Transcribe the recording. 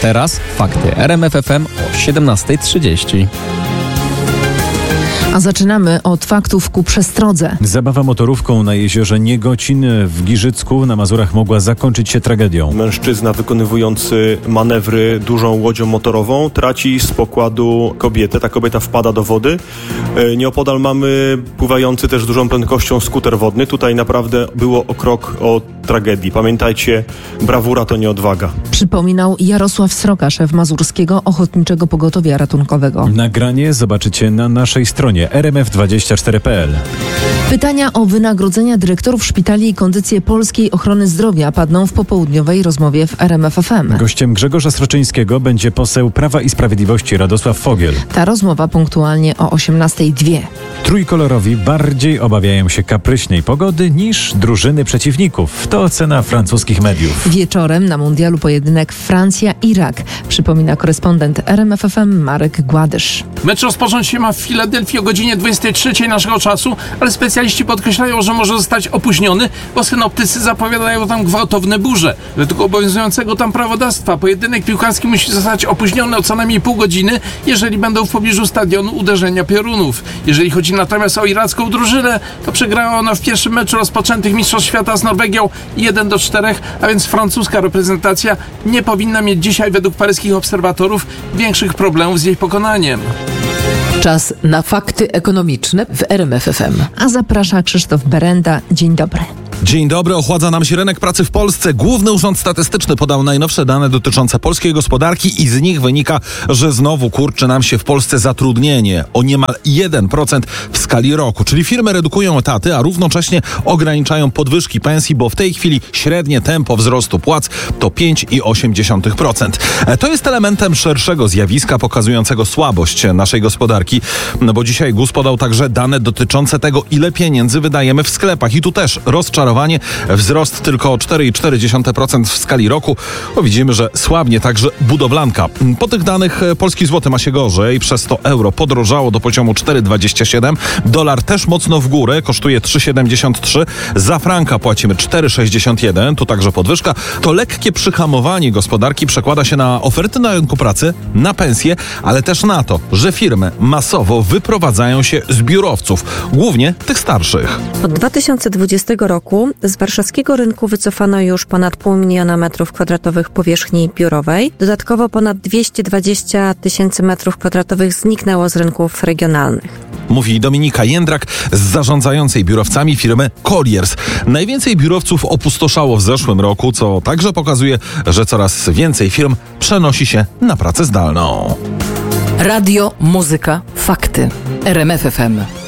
teraz fakty. RMF FM o 17:30. A zaczynamy od faktów ku przestrodze. Zabawa motorówką na jeziorze Niegocin w Giżycku na Mazurach mogła zakończyć się tragedią. Mężczyzna wykonywujący manewry dużą łodzią motorową traci z pokładu kobietę. Ta kobieta wpada do wody. Nieopodal mamy pływający też z dużą prędkością skuter wodny. Tutaj naprawdę było o krok od tragedii. Pamiętajcie, brawura to nie odwaga. Przypominał Jarosław Sroka, szef Mazurskiego Ochotniczego Pogotowia Ratunkowego. Nagranie zobaczycie na naszej stronie rmf24.pl. Pytania o wynagrodzenia dyrektorów szpitali i kondycję polskiej ochrony zdrowia padną w popołudniowej rozmowie w RMF FM. Gościem Grzegorza Sroczyńskiego będzie poseł Prawa i Sprawiedliwości Radosław Fogiel. Ta rozmowa punktualnie o 18:02. Trójkolorowi bardziej obawiają się kapryśnej pogody niż drużyny przeciwników. To ocena francuskich mediów. Wieczorem na mundialu pojedynek Francja-Irak. Przypomina korespondent RMF FM Marek Gładysz. Mecz rozpocząć się ma w Filadelfii o godzinie 23 naszego czasu, ale specjaliści podkreślają, że może zostać opóźniony, bo synoptycy zapowiadają tam gwałtowne burze. Według obowiązującego tam prawodawstwa pojedynek piłkarski musi zostać opóźniony o co najmniej pół godziny, jeżeli będą w pobliżu stadionu uderzenia piorunów. Jeżeli chodzi natomiast o iracką drużynę, to przegrała ona w pierwszym meczu rozpoczętych Mistrzostw Świata z Norwegią 1-4, a więc francuska reprezentacja nie powinna mieć dzisiaj według paryskich obserwatorów większych problemów z jej pokonaniem. Czas na fakty ekonomiczne w RMF FM. A zaprasza Krzysztof Berenda. Dzień dobry. Dzień dobry, ochładza nam się rynek pracy w Polsce. Główny Urząd Statystyczny podał najnowsze dane dotyczące polskiej gospodarki i z nich wynika, że znowu kurczy nam się w Polsce zatrudnienie o niemal 1% w skali roku. Czyli firmy redukują etaty, a równocześnie ograniczają podwyżki pensji, bo w tej chwili średnie tempo wzrostu płac to 5,8%. To jest elementem szerszego zjawiska pokazującego słabość naszej gospodarki, bo dzisiaj GUS podał także dane dotyczące tego, ile pieniędzy wydajemy w sklepach. I tu też rozczarowanie. Wzrost tylko o 4,4% w skali roku. Bo widzimy, że słabnie także budowlanka. Po tych danych polski złoty ma się gorzej. Przez to euro podrożało do poziomu 4,27. Dolar też mocno w górę. Kosztuje 3,73. Za franka płacimy 4,61. Tu także podwyżka. To lekkie przyhamowanie gospodarki przekłada się na oferty na rynku pracy, na pensje, ale też na to, że firmy masowo wyprowadzają się z biurowców. Głównie tych starszych. Od 2020 roku z warszawskiego rynku wycofano już ponad 500 000 metrów kwadratowych powierzchni biurowej. Dodatkowo ponad 220 000 metrów kwadratowych zniknęło z rynków regionalnych. Mówi Dominika Jędrak z zarządzającej biurowcami firmy Colliers. Najwięcej biurowców opustoszało w zeszłym roku, co także pokazuje, że coraz więcej firm przenosi się na pracę zdalną. Radio, muzyka, fakty. RMF FM.